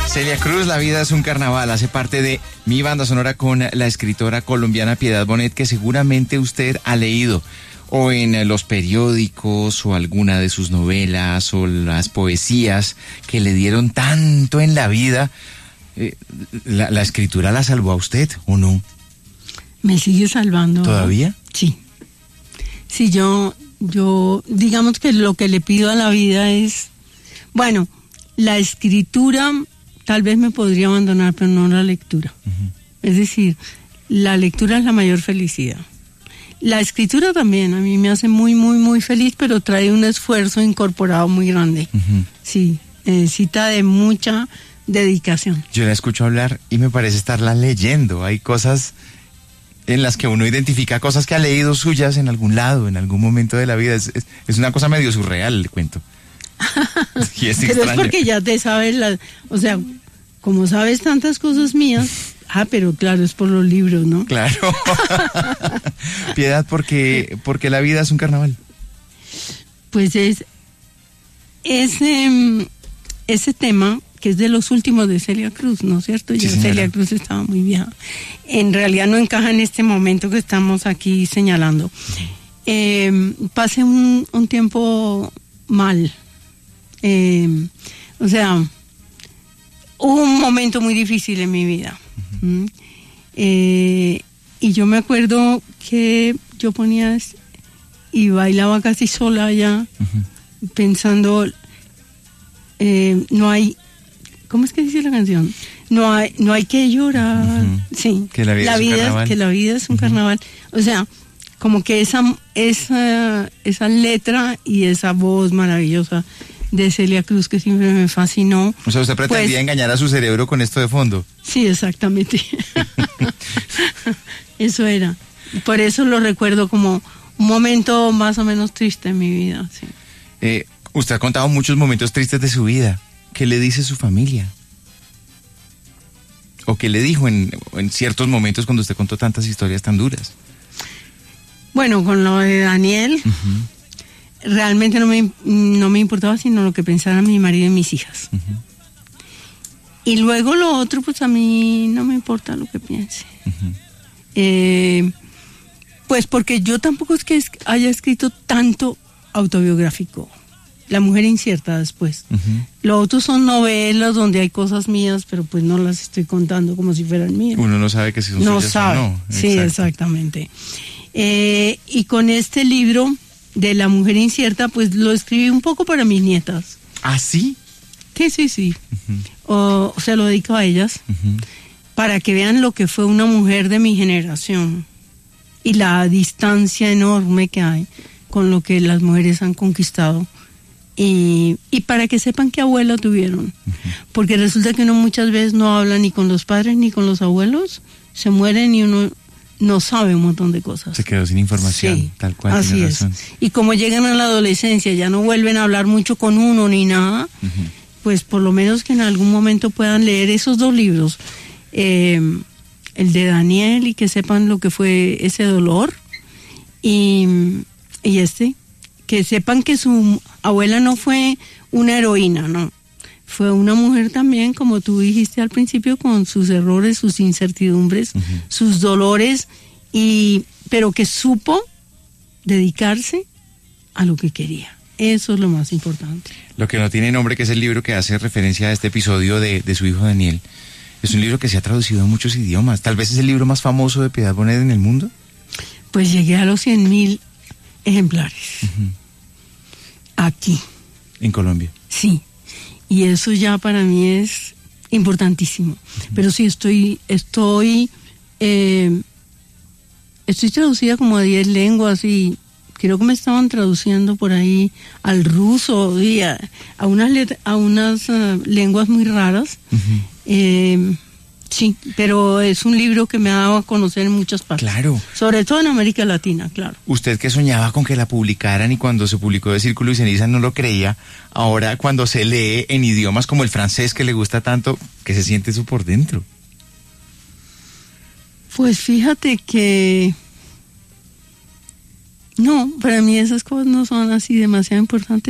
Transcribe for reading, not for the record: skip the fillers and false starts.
Celia Cruz, La vida es un carnaval, hace parte de mi banda sonora con la escritora colombiana Piedad Bonet, que seguramente usted ha leído o en los periódicos o alguna de sus novelas o las poesías que le dieron tanto en la vida. ¿La escritura la salvó a usted o no? Me sigue salvando. ¿Todavía? Sí. Sí, yo digamos que lo que le pido a la vida es, bueno, la escritura tal vez me podría abandonar, pero no la lectura. Uh-huh. Es decir, la lectura es la mayor felicidad. La escritura también a mí me hace muy, muy, muy feliz, pero trae un esfuerzo incorporado muy grande. Uh-huh. Sí, necesita de mucha dedicación. Yo la escucho hablar y me parece estarla leyendo. Hay cosas en las que uno identifica cosas que ha leído suyas en algún lado, en algún momento de la vida. Es una cosa medio surreal, le cuento. Y es pero extraño. Es porque ya te sabes o sea, como sabes tantas cosas mías, pero claro, es por los libros, ¿no? Claro. Piedad, porque la vida es un carnaval. Pues es ese tema que es de los últimos de Celia Cruz, ¿no es cierto? Ya sí, Celia Cruz estaba muy vieja. En realidad no encaja en este momento que estamos aquí señalando. Pasé un tiempo mal. O sea, hubo un momento muy difícil en mi vida. Uh-huh. Y yo me acuerdo que yo ponía y bailaba casi sola allá, uh-huh, pensando, no hay, ¿cómo es que dice la canción? No hay que llorar. Uh-huh. Sí, que la vida es un uh-huh, carnaval. O sea, como que esa letra y esa voz maravillosa de Celia Cruz que siempre me fascinó. O sea, usted pretendía engañar a su cerebro con esto de fondo. Sí, exactamente. Eso era. Por eso lo recuerdo como un momento más o menos triste en mi vida. Sí. Usted ha contado muchos momentos tristes de su vida. ¿Qué le dice su familia? ¿O qué le dijo en ciertos momentos cuando usted contó tantas historias tan duras? Bueno, con lo de Daniel, uh-huh, realmente no me importaba sino lo que pensaran mi marido y mis hijas. Uh-huh. Y luego lo otro, pues a mí no me importa lo que piense. Uh-huh. Pues porque yo tampoco es que haya escrito tanto autobiográfico. La mujer incierta después. Uh-huh. Lo otro son novelas donde hay cosas mías, pero pues no las estoy contando como si fueran mías. Uno no sabe que si son no suyas sabe. O no. Sí, exactamente. Y con este libro de La mujer incierta, pues lo escribí un poco para mis nietas. ¿Ah, sí? Sí. Uh-huh. O sea, lo dedico a ellas, uh-huh, para que vean lo que fue una mujer de mi generación y la distancia enorme que hay con lo que las mujeres han conquistado. Y para que sepan qué abuela tuvieron. Uh-huh. Porque resulta que uno muchas veces no habla ni con los padres ni con los abuelos, se mueren y uno no sabe un montón de cosas. Se quedó sin información, sí, tal cual. Así es. Razón. Y como llegan a la adolescencia, ya no vuelven a hablar mucho con uno ni nada, uh-huh, pues por lo menos que en algún momento puedan leer esos dos libros, el de Daniel, y que sepan lo que fue ese dolor, y que sepan que su abuela no fue una heroína, no. Fue una mujer también, como tú dijiste al principio, con sus errores, sus incertidumbres, uh-huh, sus dolores, pero que supo dedicarse a lo que quería. Eso es lo más importante. Lo que no tiene nombre, que es el libro que hace referencia a este episodio de su hijo Daniel, es un libro que se ha traducido a muchos idiomas. Tal vez es el libro más famoso de Piedad Bonet en el mundo. Pues llegué a los 100,000 ejemplares. Uh-huh. Aquí. En Colombia. Sí. Y eso ya para mí es importantísimo. Uh-huh. Pero sí, estoy traducida como a 10 lenguas y creo que me estaban traduciendo por ahí al ruso y a unas lenguas muy raras. Uh-huh. Sí, pero es un libro que me ha dado a conocer en muchas partes. Claro. Sobre todo en América Latina, claro. Usted que soñaba con que la publicaran y cuando se publicó de Círculo y Ceniza no lo creía, ahora cuando se lee en idiomas como el francés que le gusta tanto, ¿qué se siente eso por dentro? Pues fíjate que no, para mí esas cosas no son así demasiado importantes.